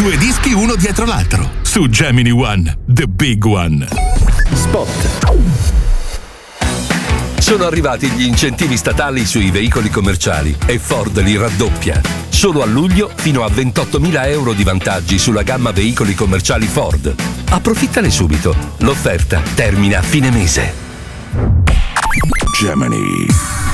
Due dischi uno dietro l'altro. Su Gemini One, the big one. Spot. Sono arrivati gli incentivi statali sui veicoli commerciali e Ford li raddoppia. Solo a luglio fino a 28.000 euro di vantaggi sulla gamma veicoli commerciali Ford. Approfittane subito. L'offerta termina a fine mese. Gemini.